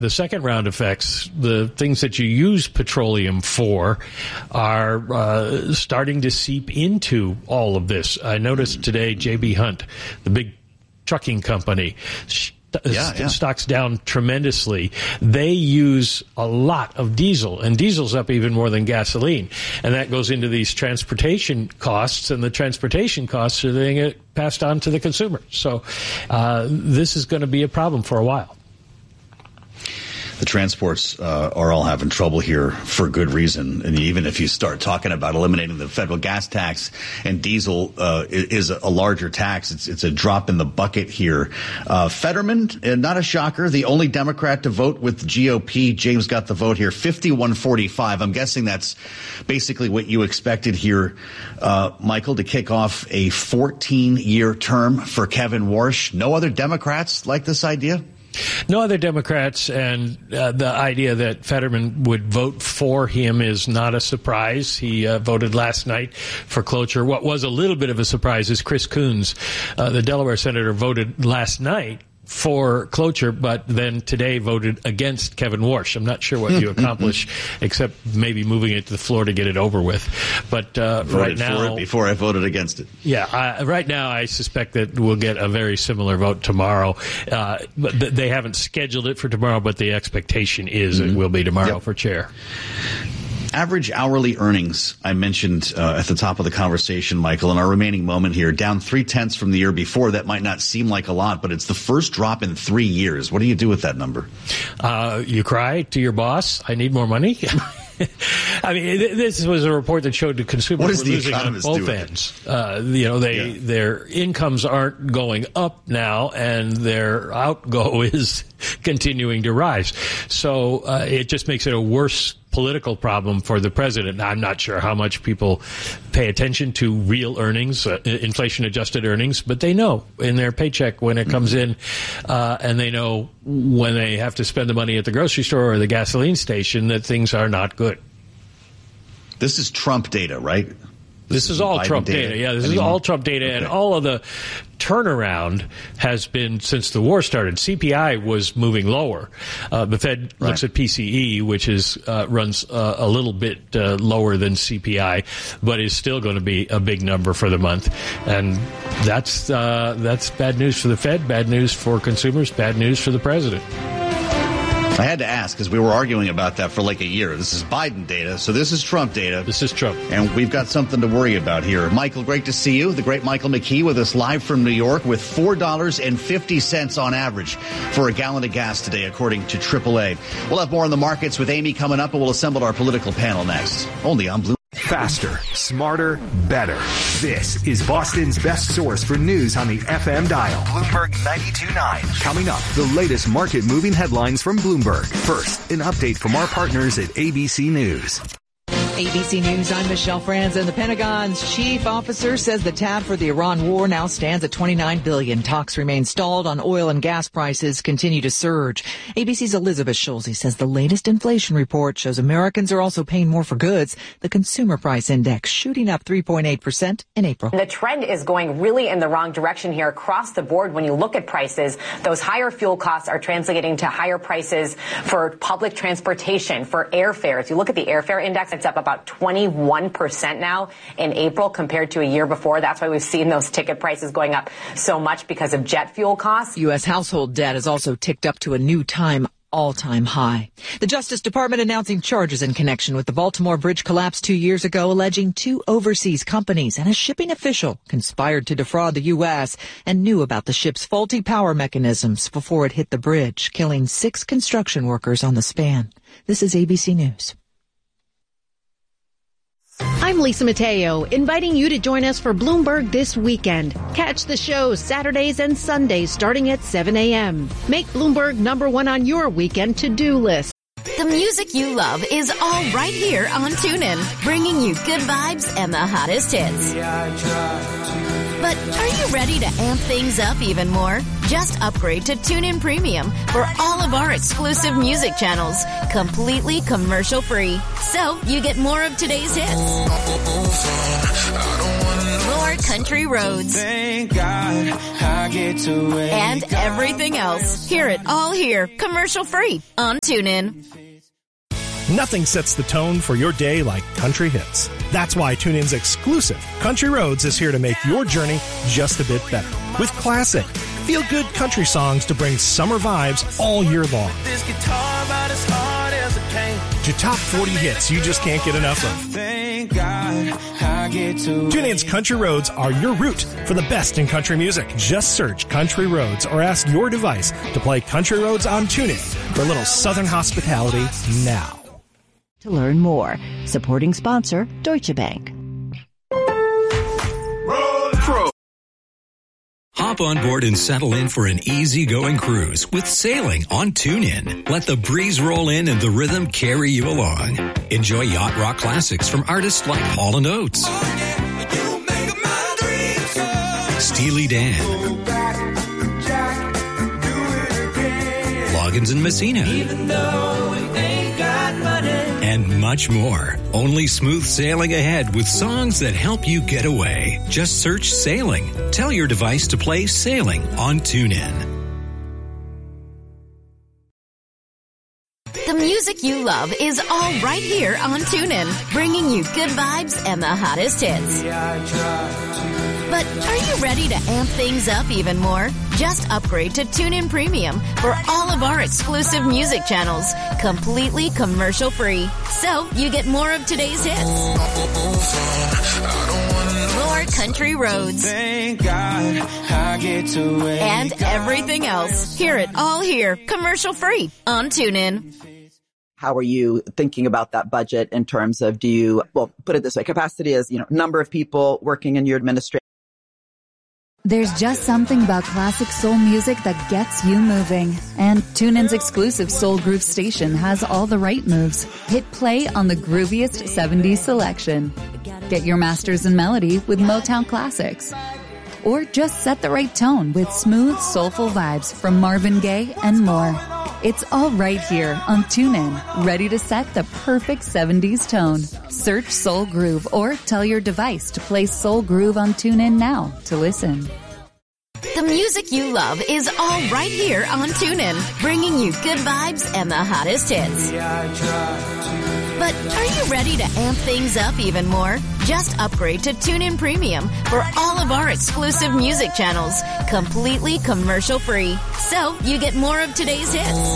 The second round effects, the things that you use petroleum for, are starting to seep into all of this. I noticed today J.B. Hunt, the big trucking company, stock's down tremendously. They use a lot of diesel, and diesel's up even more than gasoline. And that goes into these transportation costs, and the transportation costs are then get passed on to the consumer. So this is going to be a problem for a while. The transports are all having trouble here for good reason. And even if you start talking about eliminating the federal gas tax, and diesel is a larger tax, it's a drop in the bucket here. Fetterman, not a shocker, the only Democrat to vote with the GOP. James got the vote here, 51-45. I'm guessing that's basically what you expected here, Michael, to kick off a 14-year term for Kevin Warsh. No other Democrats like this idea? No other Democrats, and the idea that Fetterman would vote for him is not a surprise. He voted last night for cloture. What was a little bit of a surprise is Chris Coons, the Delaware senator, voted last night for cloture, but then today voted against Kevin Warsh. I'm not sure what you accomplish, except maybe moving it to the floor to get it over with. But right now, for it before I voted against it. Yeah, right now I suspect that we'll get a very similar vote tomorrow. But they haven't scheduled it for tomorrow, but the expectation is it will be tomorrow for chair. Average hourly earnings, I mentioned at the top of the conversation, Michael, in our remaining moment here, down 0.3 from the year before. That might not seem like a lot, but it's the first drop in 3 years. What do you do with that number? You cry to your boss, I need more money. I mean, this was a report that showed the consumers were losing on both ends. Their incomes aren't going up now, and their outgo is continuing to rise. So it just makes it a worse political problem for the president. I'm not sure how much people pay attention to real earnings, inflation-adjusted earnings, but they know in their paycheck when it comes in, and they know when they have to spend the money at the grocery store or the gasoline station that things are not good. This is Trump data, right? This is all Trump data. Yeah, this is all Trump data, and all of the turnaround has been since the war started. CPI was moving lower. The Fed looks at PCE, which is runs a little bit lower than CPI, but is still going to be a big number for the month. And that's bad news for the Fed, bad news for consumers, bad news for the president. I had to ask because we were arguing about that for like a year. This is Biden data, so this is Trump data. This is Trump. And we've got something to worry about here. Michael, great to see you. The great Michael McKee with us live from New York with $4.50 on average for a gallon of gas today, according to AAA. We'll have more on the markets with Amy coming up, and we'll assemble our political panel next. Only on Blue. Faster, smarter, better. This is Boston's best source for news on the FM dial. Bloomberg 92.9. Coming up, the latest market-moving headlines from Bloomberg. First, an update from our partners at ABC News. ABC News, I'm Michelle Franz, and the Pentagon's chief officer says the tab for the Iran war now stands at $29 billion. Talks remain stalled on oil and gas prices continue to surge. ABC's Elizabeth Schulze says the latest inflation report shows Americans are also paying more for goods. The consumer price index shooting up 3.8% in April. The trend is going really in the wrong direction here across the board. When you look at prices, those higher fuel costs are translating to higher prices for public transportation, for airfare. If you look at the airfare index, it's up about 21% now in April compared to a year before. That's why we've seen those ticket prices going up so much because of jet fuel costs. U.S. household debt has also ticked up to a new all-time high. The Justice Department announcing charges in connection with the Baltimore Bridge collapse 2 years ago, alleging 2 overseas companies and a shipping official conspired to defraud the U.S. and knew about the ship's faulty power mechanisms before it hit the bridge, killing 6 construction workers on the span. This is ABC News. I'm Lisa Mateo, inviting you to join us for Bloomberg This Weekend. Catch the show Saturdays and Sundays starting at 7 a.m. Make Bloomberg #1 on your weekend to-do list. The music you love is all right here on TuneIn, bringing you good vibes and the hottest hits. But are you ready to amp things up even more? Just upgrade to TuneIn Premium for all of our exclusive music channels, completely commercial-free. So you get more of today's hits, more More country roads. Thank God I get to wake and everything else. Hear it all here, commercial free on TuneIn. Nothing sets the tone for your day like country hits. That's why TuneIn's exclusive Country Roads is here to make your journey just a bit better. With classic, feel-good country songs to bring summer vibes all year long. This guitar about as hard as it can. To top 40 hits you just can't get enough of. Thank God I get to TuneIn's Country Roads are your route for the best in country music. Just search Country Roads or ask your device to play Country Roads on TuneIn for a little southern hospitality now. To learn more, supporting sponsor Deutsche Bank. Hop on board and settle in for an easygoing cruise with sailing on TuneIn. Let the breeze roll in and the rhythm carry you along. Enjoy yacht rock classics from artists like Hall & Oates, Steely Dan, Loggins and Messina, and much more. Only smooth sailing ahead with songs that help you get away. Just search Sailing. Tell your device to play Sailing on TuneIn. The music you love is all right here on TuneIn, bringing you good vibes and the hottest hits. But are you ready to amp things up even more? Just upgrade to TuneIn Premium for all of our exclusive music channels, completely commercial free. So you get more of today's hits. More country roads. Thank God I get to wake and everything else. Hear it all here, commercial free on TuneIn. How are you thinking about that budget in terms of put it this way, capacity is, number of people working in your administration. There's just something about classic soul music that gets you moving. And TuneIn's exclusive Soul Groove station has all the right moves. Hit play on the grooviest 70s selection. Get your masters in melody with Motown classics. Or just set the right tone with smooth, soulful vibes from Marvin Gaye and more. It's all right here on TuneIn, ready to set the perfect 70s tone. Search Soul Groove or tell your device to play Soul Groove on TuneIn now to listen. The music you love is all right here on TuneIn, bringing you good vibes and the hottest hits. But are you ready to amp things up even more? Just upgrade to TuneIn Premium for all of our exclusive music channels, completely commercial free. So you get more of today's hits.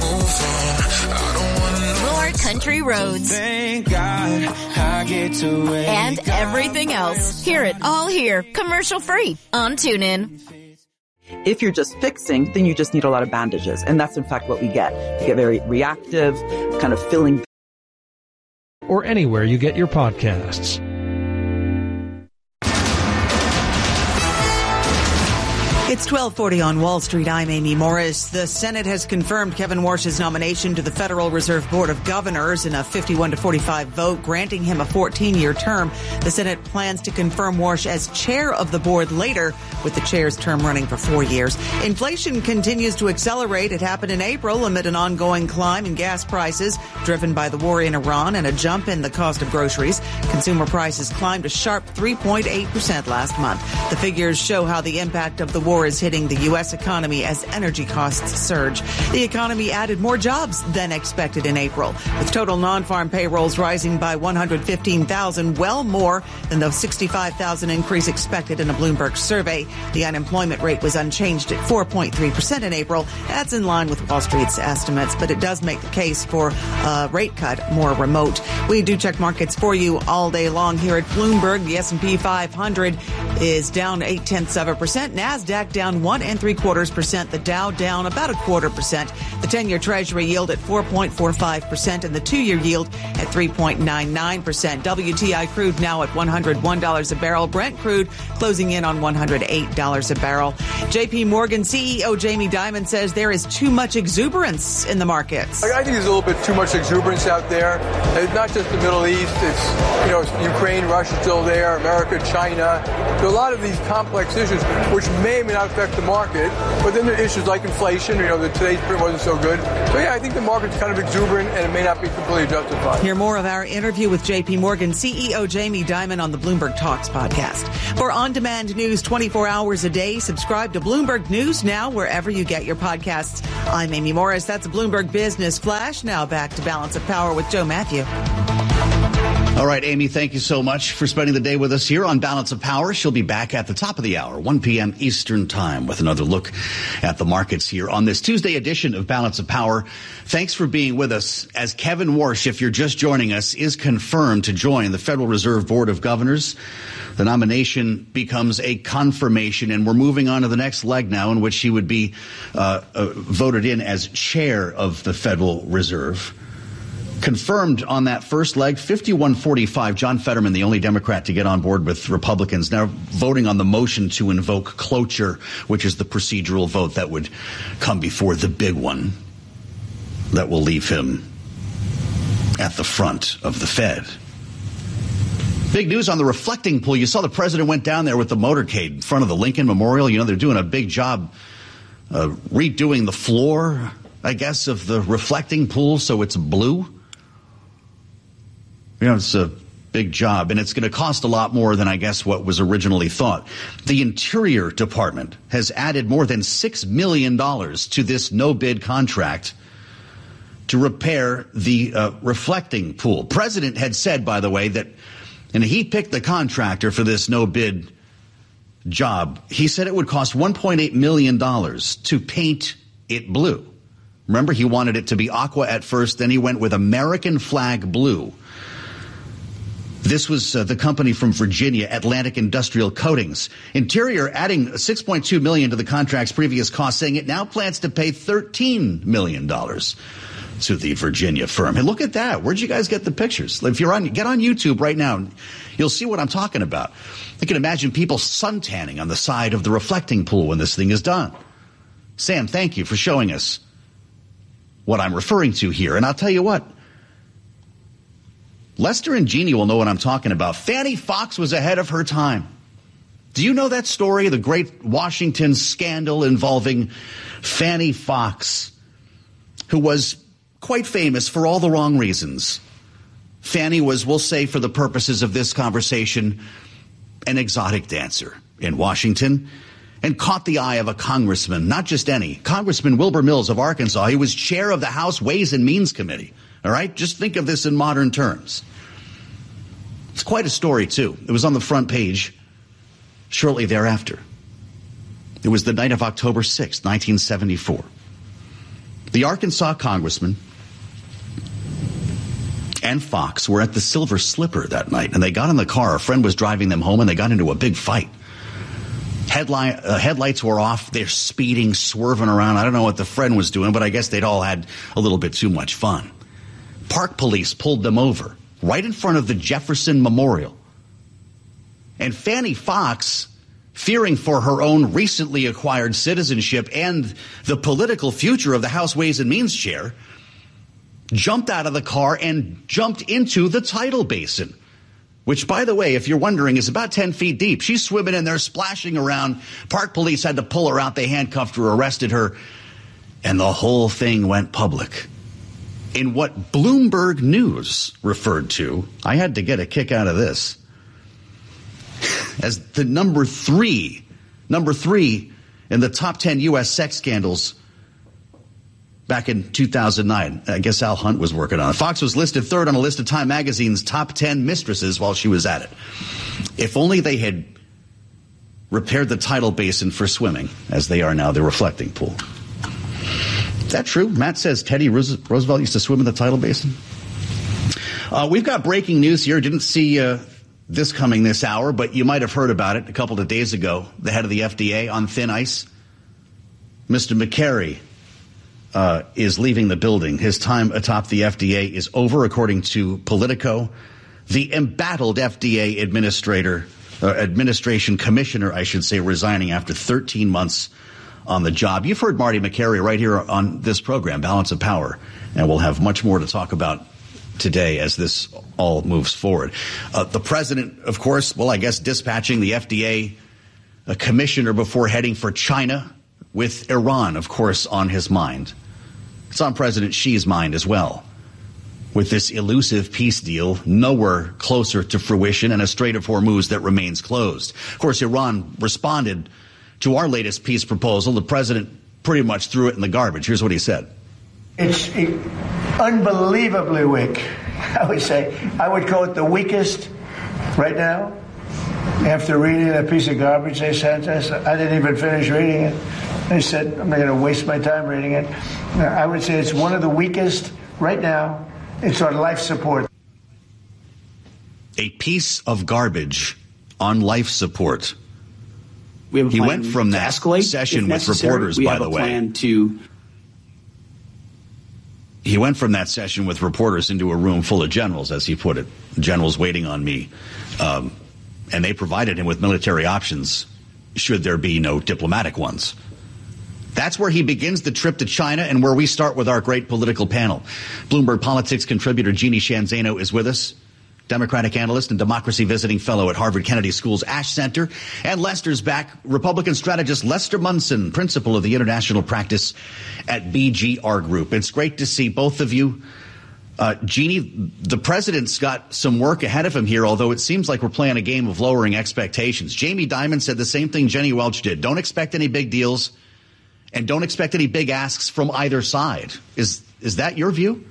More country roads. Thank God I get to wake and everything else. Hear it all here, commercial free on TuneIn. If you're just fixing, then you just need a lot of bandages. And that's in fact what we get. We get very reactive, kind of filling. Or anywhere you get your podcasts. It's 12:40 on Wall Street. I'm Amy Morris. The Senate has confirmed Kevin Warsh's nomination to the Federal Reserve Board of Governors in a 51-45 vote, granting him a 14-year term. The Senate plans to confirm Warsh as chair of the board later, with the chair's term running for 4 years. Inflation continues to accelerate. It happened in April amid an ongoing climb in gas prices, driven by the war in Iran and a jump in the cost of groceries. Consumer prices climbed a sharp 3.8% last month. The figures show how the impact of the war is hitting the U.S. economy as energy costs surge. The economy added more jobs than expected in April, with total non-farm payrolls rising by 115,000, well more than the 65,000 increase expected in a Bloomberg survey. The unemployment rate was unchanged at 4.3% in April. That's in line with Wall Street's estimates, but it does make the case for a rate cut more remote. We do check markets for you all day long here at Bloomberg. The S&P 500 is down 0.8%. NASDAQ down 1 3/4%. The Dow down about 0.25%. The 10-year Treasury yield at 4.45% and the 2-year yield at 3.99%. WTI crude now at $101 a barrel. Brent crude closing in on $108 a barrel. JP Morgan CEO Jamie Dimon says there is too much exuberance in the markets. I think there's a little bit too much exuberance out there. It's not just the Middle East. It's, Ukraine, Russia still there, America, China. are a lot of these complex issues which may or may not affect the market, but then there are issues like inflation, that today's print wasn't so good. So yeah, I think the market's kind of exuberant and it may not be completely justified. Hear more of our interview with J.P. Morgan CEO Jamie Dimon on the Bloomberg Talks podcast. For on-demand news 24 hours a day, subscribe to Bloomberg News now wherever you get your podcasts. I'm Amy Morris. That's a Bloomberg Business Flash. Now back to Balance of Power with Joe Matthew. All right, Amy, thank you so much for spending the day with us here on Balance of Power. She'll be back at the top of the hour, 1 p.m. Eastern Time, with another look at the markets here on this Tuesday edition of Balance of Power. Thanks for being with us as Kevin Warsh, if you're just joining us, is confirmed to join the Federal Reserve Board of Governors. The nomination becomes a confirmation, and we're moving on to the next leg now in which he would be voted in as chair of the Federal Reserve. Confirmed on that first leg, 51-45. John Fetterman, the only Democrat to get on board with Republicans, now voting on the motion to invoke cloture, which is the procedural vote that would come before the big one that will leave him at the front of the Fed. Big news on the reflecting pool. You saw the president went down there with the motorcade in front of the Lincoln Memorial. They're doing a big job redoing the floor, I guess, of the reflecting pool so it's blue. It's a big job, and it's going to cost a lot more than, I guess, what was originally thought. The Interior Department has added more than $6 million to this no-bid contract to repair the reflecting pool. President had said, by the way, that, and he picked the contractor for this no-bid job. He said it would cost $1.8 million to paint it blue. Remember, he wanted it to be aqua at first, then he went with American flag blue. This was the company from Virginia, Atlantic Industrial Coatings. Interior adding $6.2 million to the contract's previous cost, saying it now plans to pay $13 million to the Virginia firm. And look at that. Where'd you guys get the pictures? If you're get on YouTube right now, you'll see what I'm talking about. I can imagine people suntanning on the side of the reflecting pool when this thing is done. Sam, thank you for showing us what I'm referring to here. And I'll tell you what. Lester and Jeannie will know what I'm talking about. Fannie Fox was ahead of her time. Do you know that story, the great Washington scandal involving Fannie Fox, who was quite famous for all the wrong reasons? Fannie was, we'll say for the purposes of this conversation, an exotic dancer in Washington, and caught the eye of a congressman, not just any, Congressman Wilbur Mills of Arkansas. He was chair of the House Ways and Means Committee. All right, just think of this in modern terms. It's quite a story, too. It was on the front page shortly thereafter. It was the night of October 6, 1974. The Arkansas congressman and Fox were at the Silver Slipper that night, and they got in the car. A friend was driving them home, and they got into a big fight. Headlights were off. They're speeding, swerving around. I don't know what the friend was doing, but I guess they'd all had a little bit too much fun. Park police pulled them over right in front of the Jefferson Memorial. And Fannie Fox, fearing for her own recently acquired citizenship and the political future of the House Ways and Means chair, jumped out of the car and jumped into the tidal basin, which, by the way, if you're wondering, is about 10 feet deep. She's swimming in there, splashing around. Park police had to pull her out. They handcuffed her, arrested her, and the whole thing went public. In what Bloomberg News referred to, I had to get a kick out of this, as the number three in the top 10 U.S. sex scandals back in 2009. I guess Al Hunt was working on it. Fox was listed third on a list of Time Magazine's top 10 mistresses while she was at it. If only they had repaired the tidal basin for swimming, as they are now the reflecting pool. Is that true? Matt says Teddy Roosevelt used to swim in the tidal basin. We've got breaking news here. Didn't see this coming this hour, but you might have heard about it a couple of days ago. The head of the FDA on thin ice, Mr. McCary, is leaving the building. His time atop the FDA is over, according to Politico. The embattled FDA administration commissioner, I should say, resigning after 13 months on the job. You've heard Marty McCary right here on this program, Balance of Power, and we'll have much more to talk about today as this all moves forward. The president, of course, well, I guess dispatching the FDA commissioner before heading for China, with Iran, of course, on his mind. It's on President Xi's mind as well. With this elusive peace deal nowhere closer to fruition and a Strait of Hormuz that remains closed. Of course, Iran responded to our latest peace proposal. The president pretty much threw it in the garbage. Here's what he said. It's unbelievably weak, I would say. I would call it the weakest right now. After reading that piece of garbage they sent us, I didn't even finish reading it. They said, I'm not going to waste my time reading it. I would say it's one of the weakest right now. It's on life support. A piece of garbage on life support. We have a plan. He went from that session with reporters, by the way. He went from that session with reporters into a room full of generals, as he put it. Generals waiting on me. And they provided him with military options should there be no diplomatic ones. That's where he begins the trip to China and where we start with our great political panel. Bloomberg Politics contributor Jeannie Sheehan Zaino is with us, Democratic analyst and democracy visiting fellow at Harvard Kennedy School's Ash Center. And Lester's back, Republican strategist Lester Munson, principal of the international practice at BGR Group. It's great to see both of you. Jeannie, the president's got some work ahead of him here, although it seems like we're playing a game of lowering expectations. Jamie Dimon said the same thing Jenny Welch did. Don't expect any big deals and don't expect any big asks from either side. Is that your view?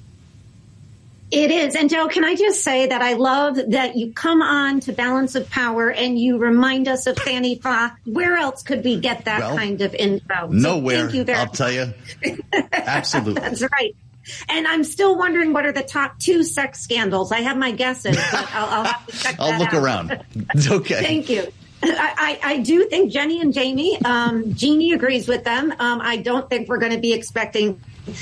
It is. And Joe, can I just say that I love that you come on to Balance of Power and you remind us of Fannie Fox. Where else could we get that kind of info? Nowhere, so thank you very I'll tell you. Absolutely. That's right. And I'm still wondering what are the top 2 sex scandals. I have my guesses, but I'll have to check that out. I'll look around. Okay. Thank you. I do think Jenny and Jamie, Jeannie agrees with them. I don't think we're going to be expecting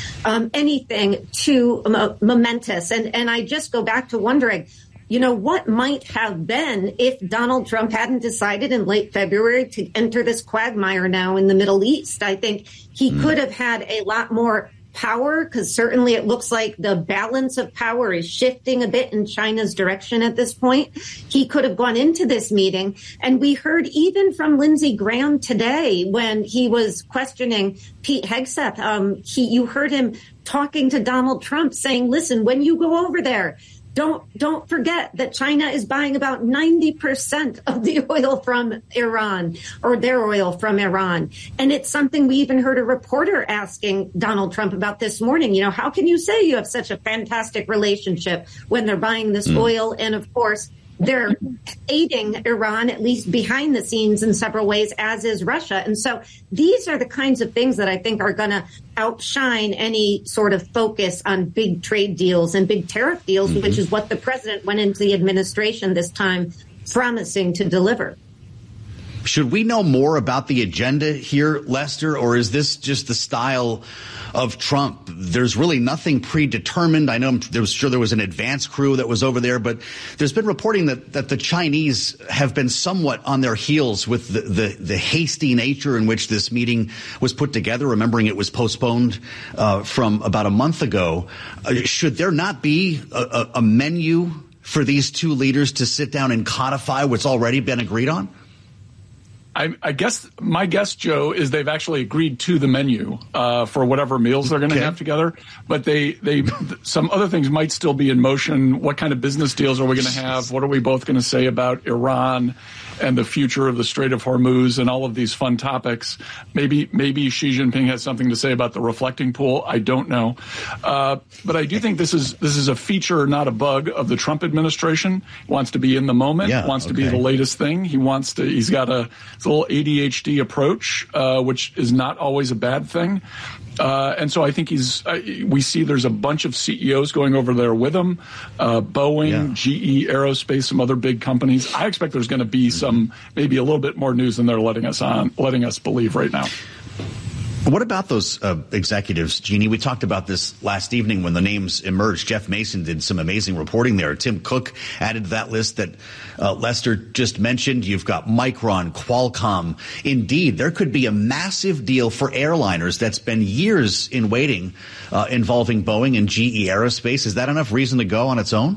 anything too momentous. And I just go back to wondering, what might have been if Donald Trump hadn't decided in late February to enter this quagmire now in the Middle East. I think he could have had a lot more power, because certainly it looks like the balance of power is shifting a bit in China's direction at this point. He could have gone into this meeting, and we heard even from Lindsey Graham today when he was questioning Pete Hegseth, you heard him talking to Donald Trump saying, listen, when you go over there, don't forget that China is buying about 90% of the oil from Iran, or their oil from Iran. And it's something we even heard a reporter asking Donald Trump about this morning. How can you say you have such a fantastic relationship when they're buying this oil? And of course, they're aiding Iran, at least behind the scenes in several ways, as is Russia. And so these are the kinds of things that I think are going to outshine any sort of focus on big trade deals and big tariff deals, which is what the president went into the administration this time promising to deliver. Should we know more about the agenda here, Lester, or is this just the style of Trump? There's really nothing predetermined. I know there was an advance crew that was over there, but there's been reporting that the Chinese have been somewhat on their heels with the hasty nature in which this meeting was put together, remembering it was postponed from about a month ago. Should there not be a menu for these two leaders to sit down and codify what's already been agreed on? I guess my guess, Joe, is they've actually agreed to the menu for whatever meals they're going to have together. But they some other things might still be in motion. What kind of business deals are we going to have? What are we both going to say about Iran and the future of the Strait of Hormuz and all of these fun topics? Maybe Xi Jinping has something to say about the reflecting pool. I don't know. But I do think this is a feature, not a bug, of the Trump administration. He wants to be in the moment, wants to be the latest thing. He's got a little ADHD approach, which is not always a bad thing. And so I think we see there's a bunch of CEOs going over there with him, Boeing, GE Aerospace, some other big companies. I expect there's going to be maybe a little bit more news than they're letting us believe right now. What about those executives, Jeannie? We talked about this last evening when the names emerged. Jeff Mason did some amazing reporting there. Tim Cook added to that list that Lester just mentioned. You've got Micron, Qualcomm. Indeed, there could be a massive deal for airliners that's been years in waiting involving Boeing and GE Aerospace. Is that enough reason to go on its own?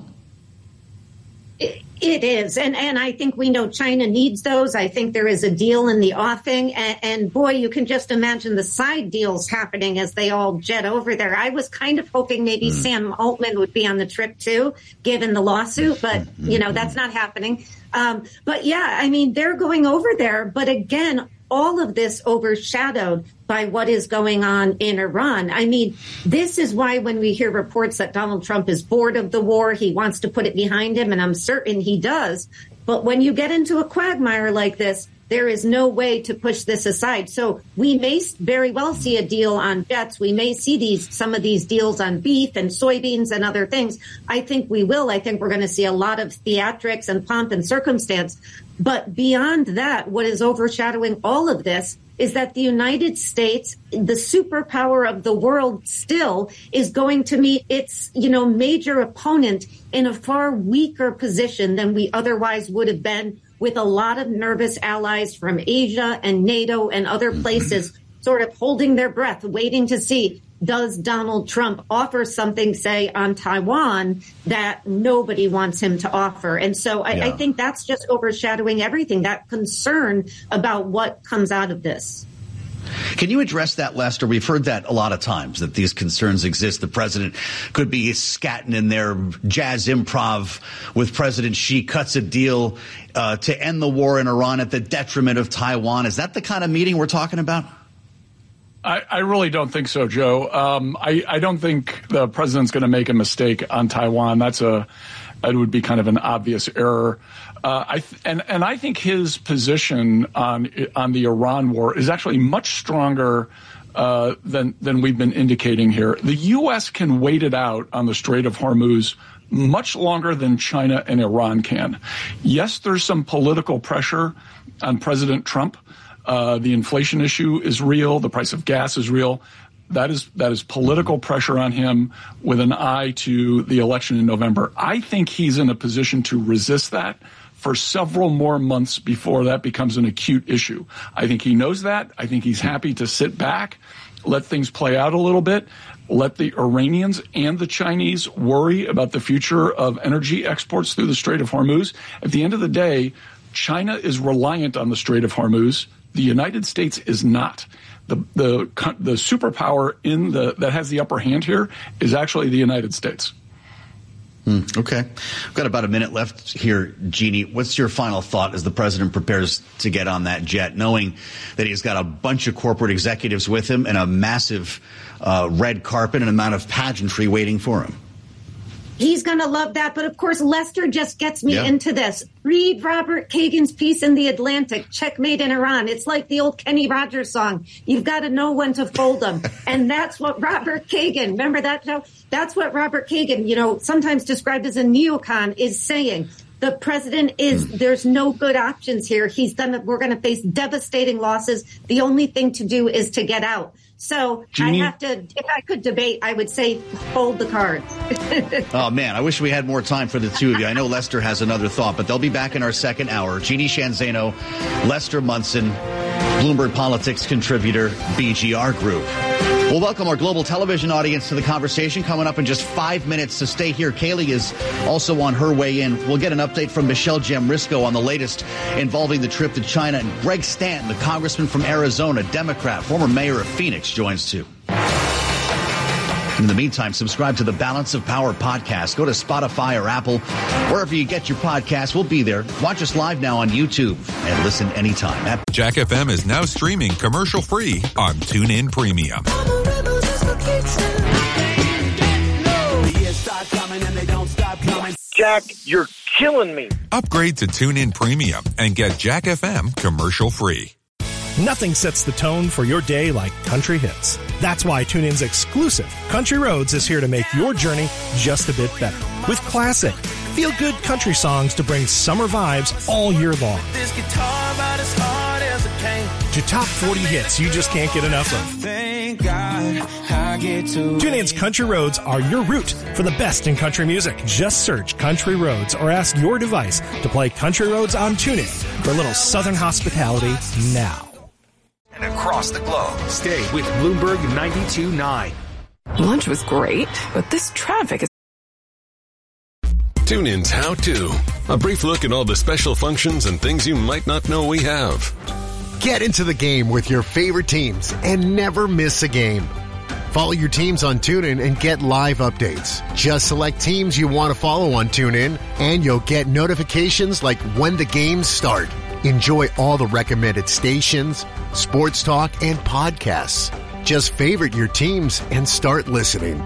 It is. And I think we know China needs those. I think there is a deal in the offing. And boy, you can just imagine the side deals happening as they all jet over there. I was kind of hoping maybe Sam Altman would be on the trip, too, given the lawsuit. But, that's not happening. But, yeah, I mean, they're going over there. But again, all of this overshadowed by what is going on in Iran. I mean, this is why when we hear reports that Donald Trump is bored of the war, he wants to put it behind him, and I'm certain he does. But when you get into a quagmire like this, there is no way to push this aside. So we may very well see a deal on jets. We may see some of these deals on beef and soybeans and other things. I think we will. I think we're going to see a lot of theatrics and pomp and circumstance. But beyond that, what is overshadowing all of this is that the United States, the superpower of the world, still is going to meet its, major opponent in a far weaker position than we otherwise would have been, with a lot of nervous allies from Asia and NATO and other places sort of holding their breath, waiting to see, does Donald Trump offer something, say, on Taiwan that nobody wants him to offer? And so I think that's just overshadowing everything, that concern about what comes out of this. Can you address that, Lester? We've heard that a lot of times, that these concerns exist. The president could be scatting in their jazz improv with President Xi, cuts a deal to end the war in Iran at the detriment of Taiwan. Is that the kind of meeting we're talking about? I really don't think so, Joe. I don't think the president's going to make a mistake on Taiwan. It would be kind of an obvious error. I think his position on the Iran war is actually much stronger than we've been indicating here. The U.S. can wait it out on the Strait of Hormuz much longer than China and Iran can. Yes, there's some political pressure on President Trump. The inflation issue is real. The price of gas is real. That is political pressure on him with an eye to the election in November. I think he's in a position to resist that for several more months before that becomes an acute issue. I think he knows that. I think he's happy to sit back, let things play out a little bit, let the Iranians and the Chinese worry about the future of energy exports through the Strait of Hormuz. At the end of the day, China is reliant on the Strait of Hormuz. The United States is not. The superpower that has the upper hand here is actually the United States. Okay. We've got about a minute left here, Jeannie. What's your final thought as the president prepares to get on that jet, knowing that he's got a bunch of corporate executives with him and a massive red carpet and amount of pageantry waiting for him? He's going to love that. But, of course, Lester just gets me into this. Read Robert Kagan's piece in The Atlantic, Checkmate in Iran. It's like the old Kenny Rogers song. You've got to know when to fold them. And that's what Robert Kagan, remember that show? That's what Robert Kagan, sometimes described as a neocon, is saying. The president there's no good options here. We're going to face devastating losses. The only thing to do is to get out. So Jeannie, if I could debate, I would say fold the cards. Oh, man, I wish we had more time for the two of you. I know Lester has another thought, but they'll be back in our second hour. Jeannie Sheehan Zaino, Lester Munson, Bloomberg Politics contributor, BGR Group. We'll welcome our global television audience to the conversation coming up in just 5 minutes, so stay here. Kaylee is also on her way in. We'll get an update from Michelle Jamrisco on the latest involving the trip to China. And Greg Stanton, the congressman from Arizona, Democrat, former mayor of Phoenix, joins too. In the meantime, subscribe to the Balance of Power podcast. Go to Spotify or Apple, wherever you get your podcasts. We'll be there. Watch us live now on YouTube and listen anytime. Jack FM is now streaming commercial-free on TuneIn Premium. Jack, you're killing me. Upgrade to TuneIn Premium and get Jack FM commercial-free. Nothing sets the tone for your day like country hits. That's why TuneIn's exclusive Country Roads is here to make your journey just a bit better. With classic, feel-good country songs to bring summer vibes all year long. This guitar about as hard as it came. to top 40 hits you just can't get enough of. Thank God I get to TuneIn's Country Roads are your route for the best in country music. Just search Country Roads or ask your device to play Country Roads on TuneIn for a little Southern hospitality now. And across the globe, stay with Bloomberg 92.9. Lunch was great, but this traffic is... TuneIn's How To. A brief look at all the special functions and things you might not know we have. Get into the game with your favorite teams and never miss a game. Follow your teams on TuneIn and get live updates. Just select teams you want to follow on TuneIn, and you'll get notifications like when the games start. Enjoy all the recommended stations, sports talk, and podcasts. Just favorite your teams and start listening.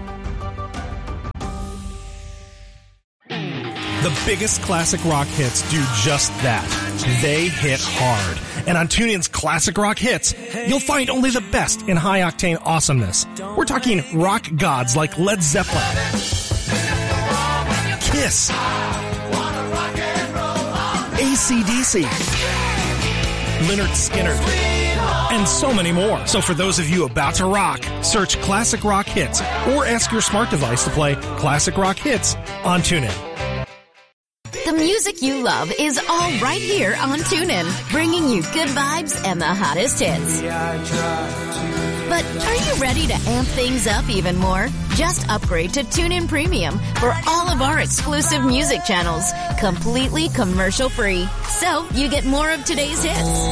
The biggest classic rock hits do just that. They hit hard. And on TuneIn's Classic Rock Hits, you'll find only the best in high-octane awesomeness. We're talking rock gods like Led Zeppelin, Kiss, AC/DC, Lynyrd Skynyrd, and so many more. So for those of you about to rock, search Classic Rock Hits or ask your smart device to play Classic Rock Hits on TuneIn. The music you love is all right here on TuneIn, bringing you good vibes and the hottest hits. But are you ready to amp things up even more? Just upgrade to TuneIn Premium for all of our exclusive music channels, completely commercial-free. So you get more of today's hits.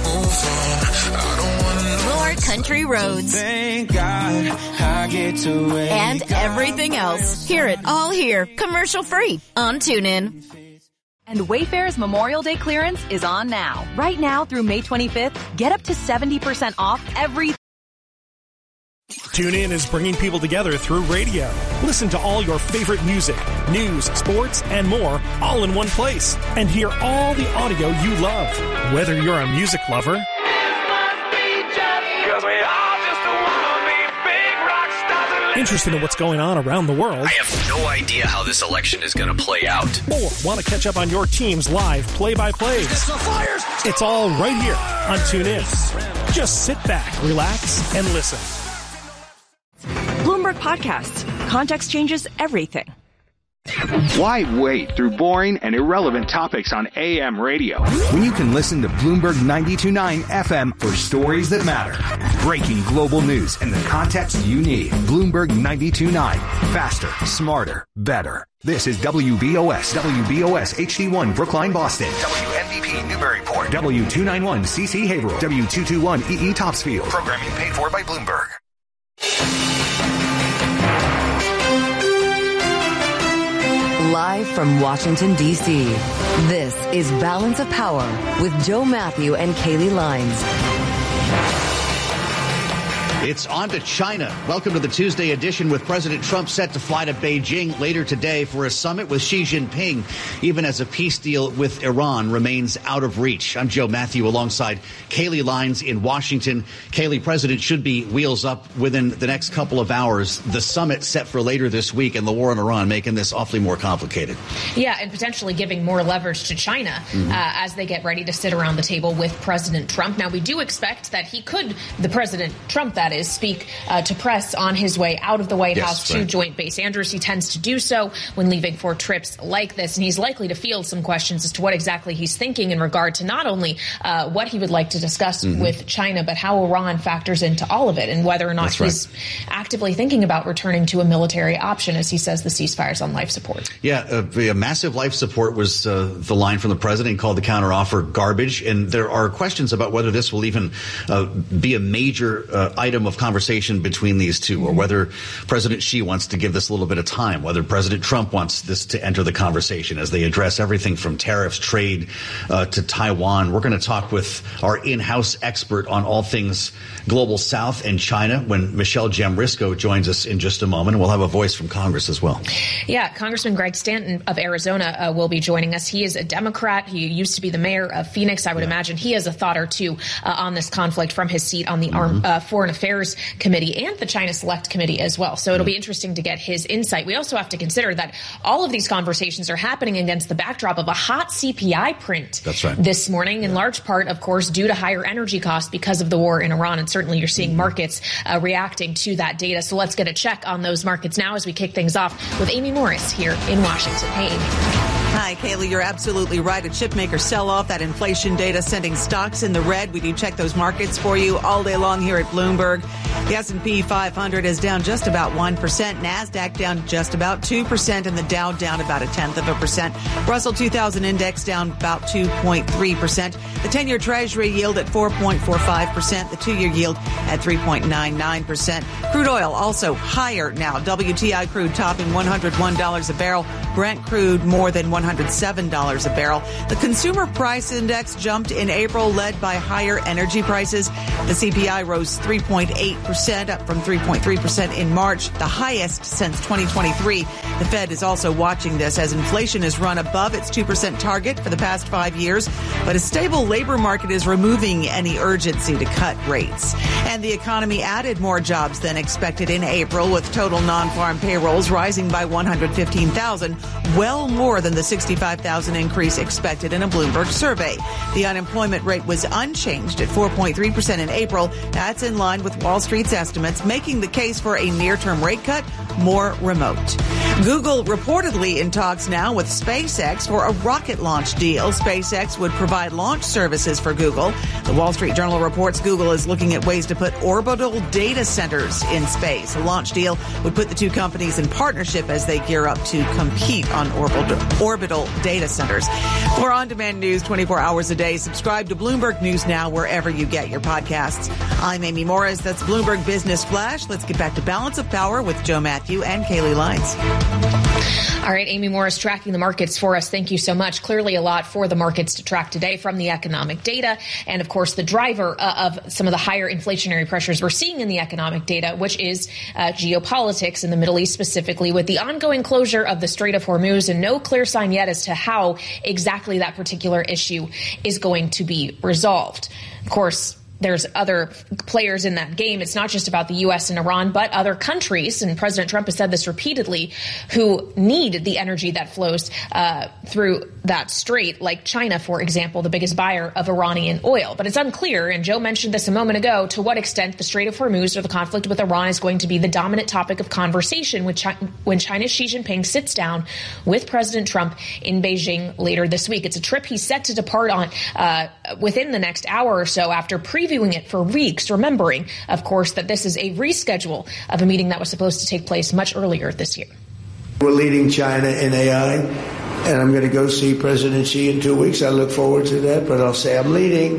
More country roads. Thank God I get to wake and everything else. Hear it all here, commercial-free on TuneIn. And Wayfair's Memorial Day clearance is on now. Right now through May 25th, get up to 70% off everything. TuneIn is bringing people together through radio. Listen to all your favorite music, news, sports, and more all in one place. And hear all the audio you love. Whether you're a music lover, interested in what's going on around the world, I have no idea how this election is going to play out, or want to catch up on your team's live play-by-plays, it's all right here on TuneIn. Just sit back, relax, and listen. Bloomberg Podcasts. Context changes everything. Why wade through boring and irrelevant topics on AM radio when you can listen to Bloomberg 92.9 FM for stories that matter? Breaking global news and the context you need. Bloomberg 92.9. Faster, smarter, better. This is WBOS HD1 Brookline, Boston. WNBP Newburyport. W291 CC Haverhill. W221 EE Topsfield. Programming paid for by Bloomberg. Live from Washington, D.C., this is Balance of Power with Joe Matthew and Kaylee Lines. It's on to China. Welcome to the Tuesday edition with President Trump set to fly to Beijing later today for a summit with Xi Jinping, even as a peace deal with Iran remains out of reach. I'm Joe Matthew alongside Kaylee Lines in Washington. Kaylee, President should be wheels up within the next couple of hours. The summit set for later this week and the war in Iran making this awfully more complicated. Yeah, and potentially giving more leverage to China as they get ready to sit around the table with President Trump. Now, we do expect that he could, the President Trump, that is, speak to press on his way out of the White House to Joint Base Andrews. He tends to do so when leaving for trips like this, and he's likely to field some questions as to what exactly he's thinking in regard to not only what he would like to discuss with China, but how Iran factors into all of it, and whether or not he's actively thinking about returning to a military option, as he says the ceasefire's on life support. Yeah, a massive life support was the line from the president. He called the counteroffer garbage, and there are questions about whether this will even be a major item of conversation between these two, or whether President Xi wants to give this a little bit of time, whether President Trump wants this to enter the conversation as they address everything from tariffs, trade, to Taiwan. We're going to talk with our in-house expert on all things Global South and China when Michelle Jamrisco joins us in just a moment, and we'll have a voice from Congress as well. Yeah, Congressman Greg Stanton of Arizona will be joining us. He is a Democrat. He used to be the mayor of Phoenix. I would imagine he has a thought or two on this conflict from his seat on the Foreign Affairs Affairs Committee and the China Select Committee as well. So it'll be interesting to get his insight. We also have to consider that all of these conversations are happening against the backdrop of a hot CPI print this morning, in large part, of course, due to higher energy costs because of the war in Iran. And certainly you're seeing markets reacting to that data. So let's get a check on those markets now as we kick things off with Amy Morris here in Washington. Hey, Amy. Hi, Kaylee. You're absolutely right. A chipmaker sell-off, that inflation data sending stocks in the red. We do check those markets for you all day long here at Bloomberg. The S&P 500 is down just about 1%. NASDAQ down just about 2%, and the Dow down about 0.1%. Russell 2000 index down about 2.3%. The 10-year Treasury yield at 4.45%. The 2-year yield at 3.99%. Crude oil also higher now. WTI crude topping $101 a barrel. Brent crude more than $107 a barrel. The consumer price index jumped in April, led by higher energy prices. The CPI rose 3.8%, up from 3.3% in March, the highest since 2023. The Fed is also watching this as inflation has run above its 2% target for the past 5 years, but a stable labor market is removing any urgency to cut rates. And the economy added more jobs than expected in April, with total non-farm payrolls rising by 115,000, well more than the 65,000 increase expected in a Bloomberg survey. The unemployment rate was unchanged at 4.3% in April. That's in line with Wall Street's estimates, making the case for a near-term rate cut more remote. Google reportedly in talks now with SpaceX for a rocket launch deal. SpaceX would provide launch services for Google. The Wall Street Journal reports Google is looking at ways to put orbital data centers in space. A launch deal would put the two companies in partnership as they gear up to compete on orbital data centers. For on-demand news 24 hours a day, subscribe to Bloomberg News Now wherever you get your podcasts. I'm Amy Morris. That's Bloomberg Business Flash. Let's get back to Balance of Power with Joe Matthew and Kaylee Lines. All right, Amy Morris tracking the markets for us. Thank you so much. Clearly a lot for the markets to track today from the economic data. And of course, the driver of some of the higher inflationary pressures we're seeing in the economic data, which is geopolitics in the Middle East, specifically with the ongoing closure of the Strait of Hormuz and no clear sign yet as to how exactly that particular issue is going to be resolved. Of course, there's other players in that game. It's not just about the U.S. and Iran, but other countries, and President Trump has said this repeatedly, who need the energy that flows through that strait, like China, for example, the biggest buyer of Iranian oil. But it's unclear, and Joe mentioned this a moment ago, to what extent the Strait of Hormuz or the conflict with Iran is going to be the dominant topic of conversation when China's Xi Jinping sits down with President Trump in Beijing later this week. It's a trip he's set to depart on within the next hour or so after previewing it for weeks, remembering, of course, that this is a reschedule of a meeting that was supposed to take place much earlier this year. We're leading China in AI, and I'm going to go see President Xi in 2 weeks. I look forward to that, but I'll say I'm leading.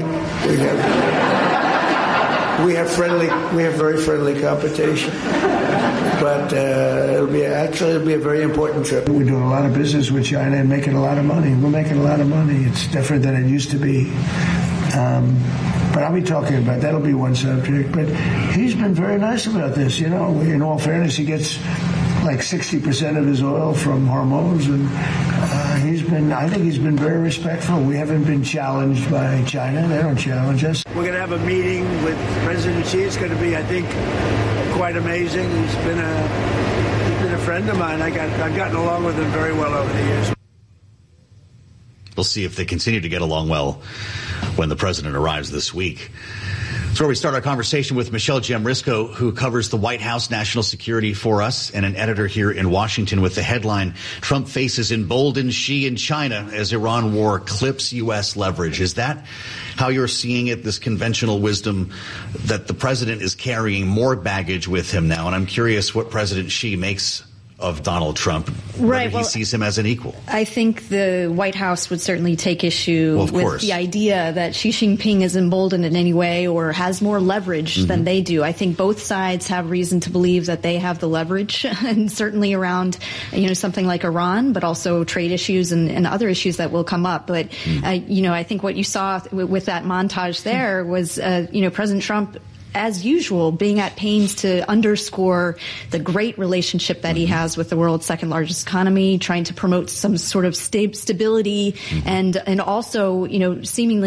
We have very friendly competition, but it'll be a very important trip. We're doing a lot of business with China and making a lot of money. We're making a lot of money. It's different than it used to be. But I'll be talking about that'll be one subject. But he's been very nice about this. You know, in all fairness, he gets like 60% of his oil from Hormuz, and I think he's been very respectful. We haven't been challenged by China. They don't challenge us. We're going to have a meeting with President Xi. It's going to be, I think, quite amazing. He's been a friend of mine. I've gotten along with him very well over the years. We'll see if they continue to get along well when the president arrives this week. That's where we start our conversation with Michelle Jamrisko, who covers the White House national security for us, and an editor here in Washington, with the headline, Trump faces emboldened Xi in China as Iran war clips U.S. leverage. Is that how you're seeing it, this conventional wisdom that the president is carrying more baggage with him now? And I'm curious what President Xi makes of Donald Trump, whether he sees him as an equal. I think the White House would certainly take issue with the idea that Xi Jinping is emboldened in any way or has more leverage than they do. I think both sides have reason to believe that they have the leverage, and certainly around, something like Iran, but also trade issues and other issues that will come up. But, I think what you saw with that montage there was, President Trump, as usual, being at pains to underscore the great relationship that he has with the world's second largest economy, trying to promote some sort of stability and also, seemingly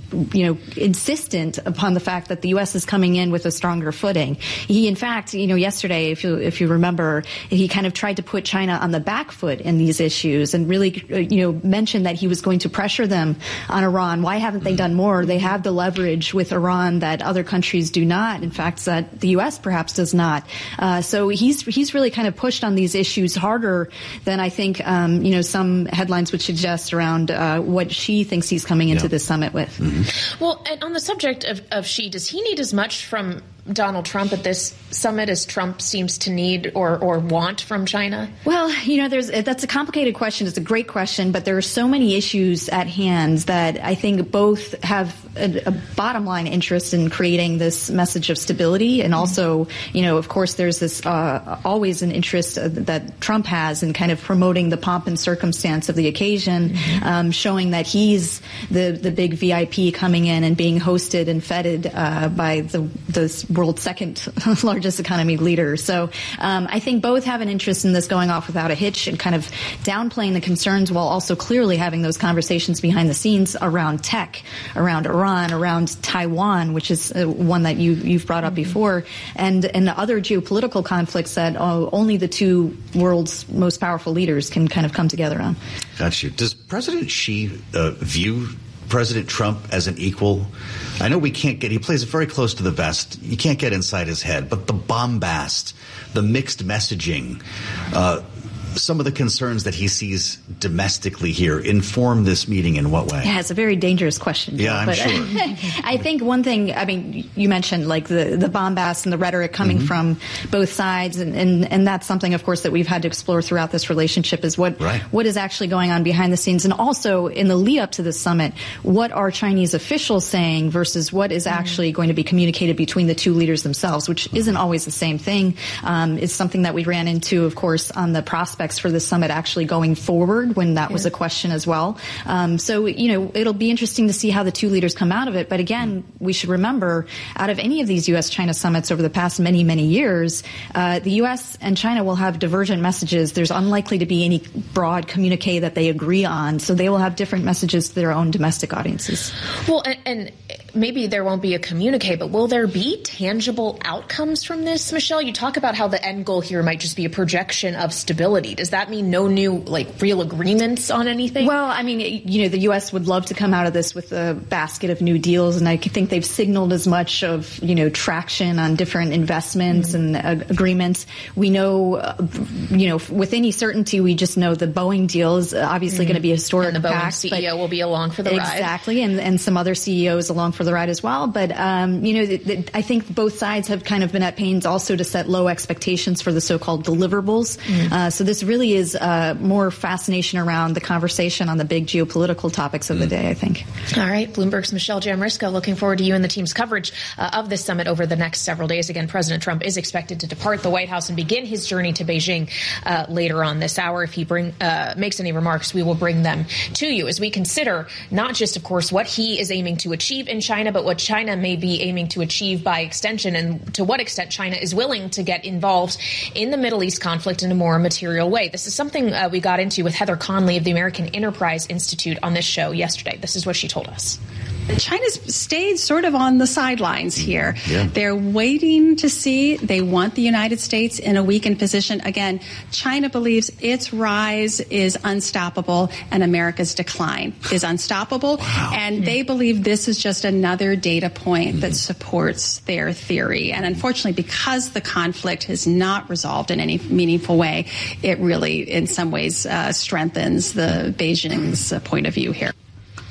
insistent upon the fact that the U.S. is coming in with a stronger footing. He, in fact, yesterday, if you remember, he kind of tried to put China on the back foot in these issues and really, mentioned that he was going to pressure them on Iran. Why haven't they done more? They have the leverage with Iran that other countries do not. In fact, that the U.S. perhaps does not. So he's really kind of pushed on these issues harder than I think, some headlines would suggest around what Xi thinks he's coming into this summit with. Mm-hmm. Well, and on the subject of Xi, does he need as much from Donald Trump at this summit as Trump seems to need or want from China? Well, that's a complicated question. It's a great question, but there are so many issues at hand that I think both have a bottom line interest in creating this message of stability. And also, of course, there's this always an interest that Trump has in kind of promoting the pomp and circumstance of the occasion, showing that he's the big VIP coming in and being hosted and feted by the world's second largest economy leader. So I think both have an interest in this going off without a hitch and kind of downplaying the concerns while also clearly having those conversations behind the scenes around tech, around Iran, around Taiwan, which is one that you've brought up before, and other geopolitical conflicts that only the two world's most powerful leaders can kind of come together on. Got you. Does President Xi view President Trump as an equal? I know he plays very close to the vest. You can't get inside his head, but the bombast, the mixed messaging, some of the concerns that he sees domestically here inform this meeting in what way? Yeah, it's a very dangerous question. Yeah, I'm sure. I think one thing, you mentioned like the bombast and the rhetoric coming from both sides, and that's something, of course, that we've had to explore throughout this relationship is what is actually going on behind the scenes. And also in the lead up to this summit, what are Chinese officials saying versus what is actually going to be communicated between the two leaders themselves, which isn't always the same thing. It's something that we ran into, of course, on the prospects for the summit actually going forward when that was a question as well. So, it'll be interesting to see how the two leaders come out of it. But again, we should remember, out of any of these U.S.-China summits over the past many, many years, the U.S. and China will have divergent messages. There's unlikely to be any broad communique that they agree on. So they will have different messages to their own domestic audiences. Well, and maybe there won't be a communique, but will there be tangible outcomes from this, Michelle? You talk about how the end goal here might just be a projection of stability. Does that mean no new, real agreements on anything? Well, the U.S. would love to come out of this with a basket of new deals, and I think they've signaled as much of, traction on different investments and agreements. We know, with any certainty, we just know the Boeing deal is obviously going to be a historic. And the Boeing CEO will be along for the ride. Exactly, and some other CEOs along for the ride as well. But, I think both sides have kind of been at pains also to set low expectations for the so-called deliverables. So this really is more fascination around the conversation on the big geopolitical topics of the day, I think. All right. Bloomberg's Michelle Jamrisko, looking forward to you and the team's coverage of this summit over the next several days. Again, President Trump is expected to depart the White House and begin his journey to Beijing later on this hour. If he makes any remarks, we will bring them to you as we consider not just, of course, what he is aiming to achieve in China, but what China may be aiming to achieve by extension, and to what extent China is willing to get involved in the Middle East conflict in a more material way. This is something we got into with Heather Conley of the American Enterprise Institute on this show yesterday. This is what she told us. China's stayed sort of on the sidelines here. Yeah. They're waiting to see. They want the United States in a weakened position. Again, China believes its rise is unstoppable and America's decline is unstoppable. Wow. And they believe this is just another data point that supports their theory. And unfortunately, because the conflict is not resolved in any meaningful way, it really, in some ways, strengthens the Beijing's point of view here.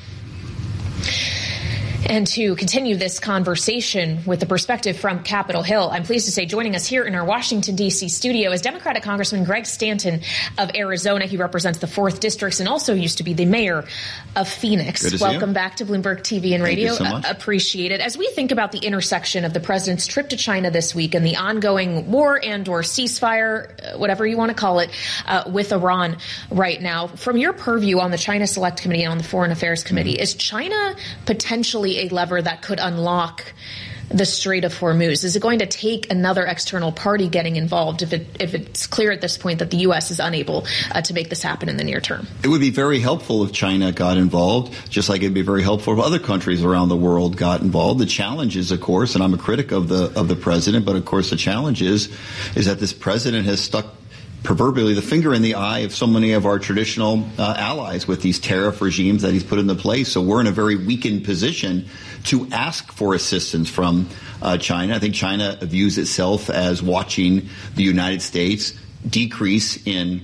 And to continue this conversation with the perspective from Capitol Hill, I'm pleased to say joining us here in our Washington, D.C. studio is Democratic Congressman Greg Stanton of Arizona. He represents the 4th District and also used to be the mayor of Phoenix. Good to Welcome see you. Back to Bloomberg TV and Radio. Thank you so much. Appreciate it. As we think about the intersection of the president's trip to China this week and the ongoing war and or ceasefire, whatever you want to call it, with Iran right now, from your purview on the China Select Committee and on the Foreign Affairs Committee, is China potentially a lever that could unlock the Strait of Hormuz? Is it going to take another external party getting involved if it's clear at this point that the U.S. is unable to make this happen in the near term? It would be very helpful if China got involved, just like it would be very helpful if other countries around the world got involved. The challenge is, of course, and I'm a critic of the president, but of course the challenge is that this president has stuck proverbially the finger in the eye of so many of our traditional allies with these tariff regimes that he's put into place. So we're in a very weakened position to ask for assistance from China. I think China views itself as watching the United States decrease in